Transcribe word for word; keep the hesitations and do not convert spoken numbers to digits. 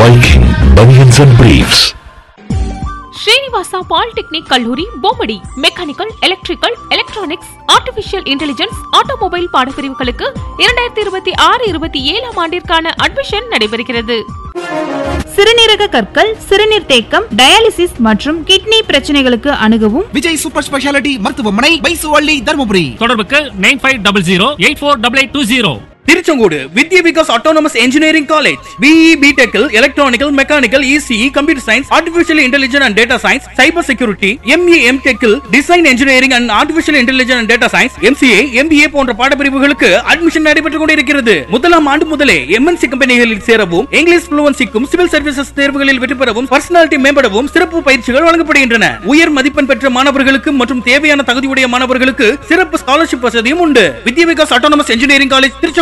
Viking Bunions and Briefs. Srinivasa polytechnic கல்லூரி Bommidi mechanical, electrical, electronics, artificial intelligence, automobile பாடப்பிரிவுகளுக்கு இரண்டாயிரத்தி இருபத்தி ஆறு இருபத்தி ஏழாம் ஆண்டிற்கான அட்மிஷன் நடைபெறுகிறது. சிறுநீரக கற்கள், சிறுநீர் தேக்கம், டயாலிசிஸ் மற்றும் கிட்னி பிரச்சனைகளுக்கு அணுகவும் விஜய் சூப்பர் ஸ்பெஷாலிட்டி மருத்துவமனை, பைசுவள்ளி, தர்மபுரி. தொடர்புக்கு nine five double zero eight four double eight two zero. Tiruchengode Vidya Vikas autonomous engineering college. BE, பிடெக்கில் electronical, mechanical, ECE, computer science, artificial intelligence and data science, cyber security, ME, எம்டெக்கில் design engineering and artificial intelligence and data science, MCA, MBA போன்ற பாடப்பிரிவுகளுக்கு admission நடைபெற்றுக் கொண்டிருக்கிறது. முதலாம் ஆண்டு முதலே MNC கம்பெனிகளில் சேரவும், English ஃப்ளூவன்சிக்கும், civil services தேர்வுகளில் வெற்றி பெறவும், பர்சனாலிட்டி மேம்படவும் சிறப்பு பயிற்சிகள் வழங்கப்படுகின்றன. உயர் மதிப்பெண் பெற்ற மாணவர்களுக்கு மற்றும் தேவையான தகுதியுடைய மாணவர்களுக்கு சிறப்பு ஸ்காலர்ஷிப் வசதியும் உண்டு. வித்யா Vikas autonomous engineering college Tiruchengode.